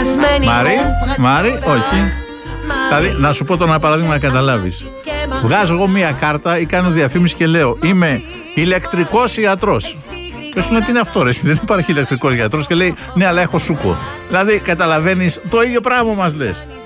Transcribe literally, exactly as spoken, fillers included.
Μάρι, Μάρι, όχι. Δηλαδή, να σου πω το ένα παράδειγμα να καταλάβεις. Βγάζω εγώ μία κάρτα ή κάνω διαφήμιση και λέω είμαι ηλεκτρικός ιατρός. Και σου λέει τι είναι αυτό, ρε, δεν υπάρχει ηλεκτρικός γιατρός. Και λέει ναι, αλλά έχω σούκο. Δηλαδή, καταλαβαίνεις, το ίδιο πράγμα μας λες.